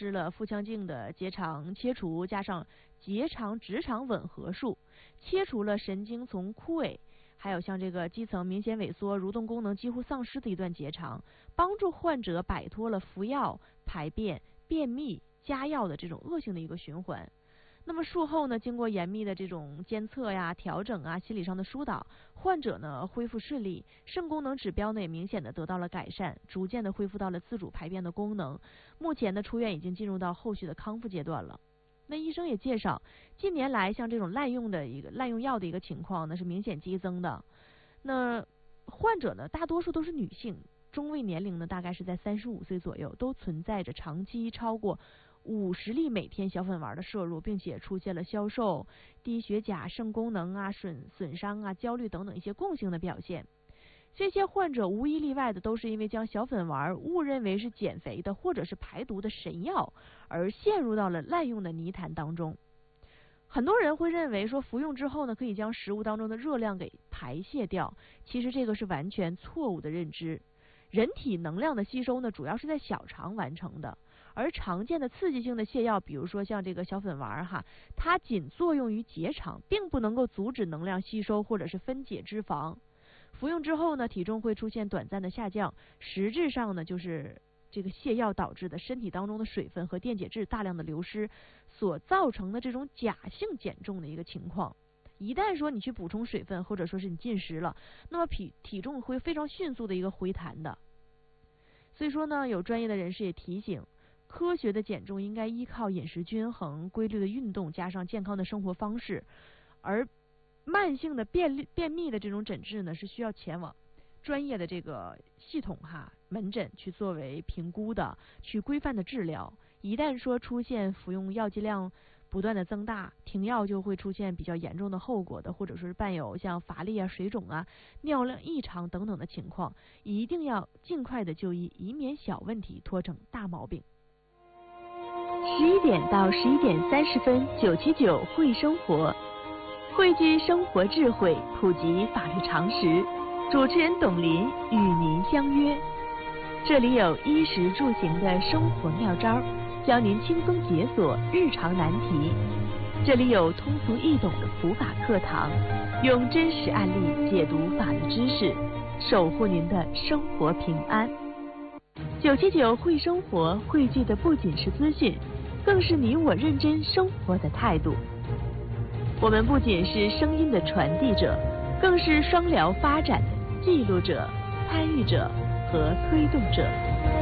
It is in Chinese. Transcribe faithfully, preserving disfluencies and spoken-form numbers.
施了腹腔镜的结肠切除，加上结肠直肠吻合术，切除了神经丛枯萎，还有像这个肌层明显萎缩、蠕动功能几乎丧失的一段结肠，帮助患者摆脱了服药、排便、便秘、加药的这种恶性的一个循环。那么术后呢，经过严密的这种监测呀、调整啊、心理上的疏导，患者呢恢复顺利，肾功能指标呢也明显的得到了改善，逐渐的恢复到了自主排便的功能。目前呢出院已经进入到后续的康复阶段了。那医生也介绍，近年来像这种滥用的一个滥用药的一个情况呢是明显激增的。那患者呢大多数都是女性，中位年龄呢大概是在三十五岁左右，都存在着长期超过五十粒每天小粉丸的摄入，并且出现了消瘦、低血钾、肾功能啊损损伤啊、焦虑等等一些共性的表现。这些患者无一例外的都是因为将小粉丸误认为是减肥的或者是排毒的神药，而陷入到了滥用的泥潭当中。很多人会认为说服用之后呢，可以将食物当中的热量给排泄掉，其实这个是完全错误的认知。人体能量的吸收呢，主要是在小肠完成的，而常见的刺激性的泻药，比如说像这个小粉丸哈，它仅作用于结肠，并不能够阻止能量吸收或者是分解脂肪。服用之后呢，体重会出现短暂的下降，实质上呢，就是这个泻药导致的身体当中的水分和电解质大量的流失所造成的这种假性减重的一个情况。一旦说你去补充水分，或者说是你进食了，那么体体重会非常迅速的一个回弹的。所以说呢，有专业的人士也提醒，科学的减重应该依靠饮食均衡、规律的运动，加上健康的生活方式。而慢性的便便秘的这种诊治呢，是需要前往专业的这个系统哈门诊去作为评估的，去规范的治疗。一旦说出现服用药剂量不断的增大，停药就会出现比较严重的后果的，或者说是伴有像乏力啊、水肿啊、尿量异常等等的情况，一定要尽快的就医，以免小问题拖成大毛病。十一点到十一点三十分，九七九会生活，汇聚生活智慧，普及法律常识。主持人董林与您相约，这里有衣食住行的生活妙招，教您轻松解锁日常难题。这里有通俗易懂的普法课堂，用真实案例解读法律知识，守护您的生活平安。九七九会生活汇聚的不仅是资讯，更是你我认真生活的态度。我们不仅是声音的传递者，更是双疗发展的记录者、参与者和推动者。